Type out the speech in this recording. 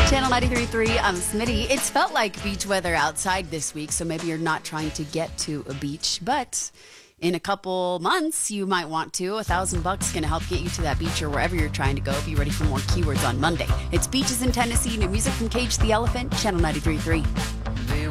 Channel 93.3, I'm Smitty. It's felt like beach weather outside this week, so maybe you're not trying to get to a beach, but in a couple months, you might want to. $1,000 going to help get you to that beach or wherever you're trying to go. Be ready for more keywords on Monday. It's Beaches in Tennessee, new music from Cage the Elephant, Channel 93.3.